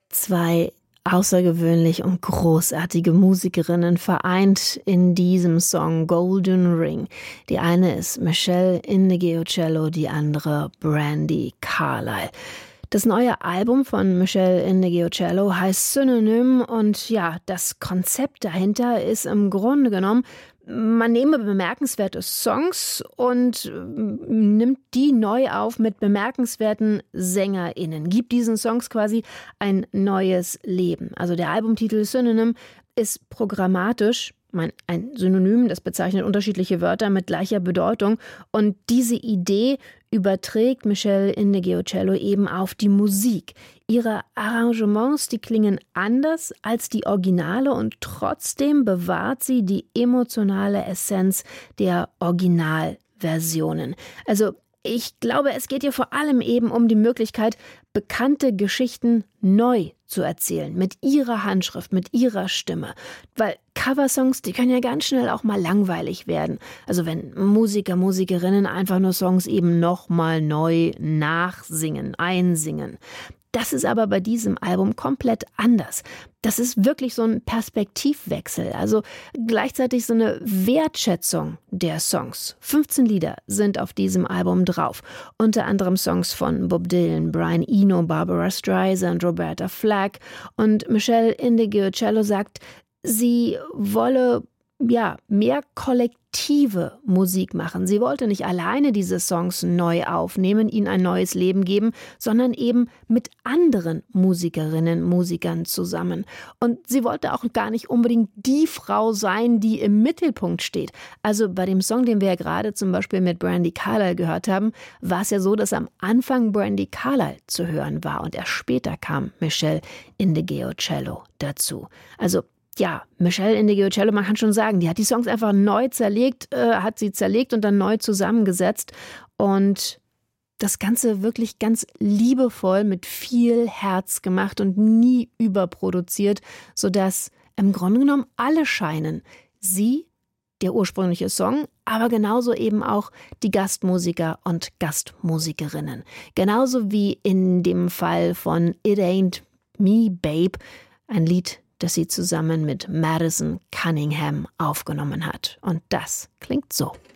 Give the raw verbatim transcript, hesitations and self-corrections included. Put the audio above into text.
Zwei außergewöhnlich und großartige Musikerinnen vereint in diesem Song Golden Ring. Die eine ist Meshell Ndegeocello, die andere Brandi Carlile. Das neue Album von Meshell Ndegeocello heißt Synonym und ja, das Konzept dahinter ist im Grunde genommen, man nehme bemerkenswerte Songs und nimmt die neu auf mit bemerkenswerten SängerInnen, gibt diesen Songs quasi ein neues Leben. Also der Albumtitel Synonym ist programmatisch, ein Synonym, das bezeichnet unterschiedliche Wörter mit gleicher Bedeutung. Und diese Idee überträgt Meshell Ndegeocello eben auf die Musik. Ihre Arrangements, die klingen anders als die Originale und trotzdem bewahrt sie die emotionale Essenz der Originalversionen. Also ich glaube, es geht hier vor allem eben um die Möglichkeit, bekannte Geschichten neu zu erzählen, mit ihrer Handschrift, mit ihrer Stimme. Weil Coversongs, die können ja ganz schnell auch mal langweilig werden. Also wenn Musiker, Musikerinnen einfach nur Songs eben nochmal neu nachsingen, einsingen. Das ist aber bei diesem Album komplett anders. Das ist wirklich so ein Perspektivwechsel, also gleichzeitig so eine Wertschätzung der Songs. fünfzehn Lieder sind auf diesem Album drauf. Unter anderem Songs von Bob Dylan, Brian Eno, Barbara Streisand, Roberta Flack. Und Meshell Ndegeocello sagt, sie wolle ja, mehr kollektive Musik machen. Sie wollte nicht alleine diese Songs neu aufnehmen, ihnen ein neues Leben geben, sondern eben mit anderen Musikerinnen, Musikern zusammen. Und sie wollte auch gar nicht unbedingt die Frau sein, die im Mittelpunkt steht. Also bei dem Song, den wir ja gerade zum Beispiel mit Brandi Carlile gehört haben, war es ja so, dass am Anfang Brandi Carlile zu hören war und erst später kam Meshell Ndegeocello dazu. Also ja, Meshell Ndegeocello, man kann schon sagen, die hat die Songs einfach neu zerlegt, äh, hat sie zerlegt und dann neu zusammengesetzt und das Ganze wirklich ganz liebevoll mit viel Herz gemacht und nie überproduziert, sodass im Grunde genommen alle scheinen, sie, der ursprüngliche Song, aber genauso eben auch die Gastmusiker und Gastmusikerinnen. Genauso wie in dem Fall von It Ain't Me, Babe, ein Lied, das sie zusammen mit Madison Cunningham aufgenommen hat. Und das klingt so.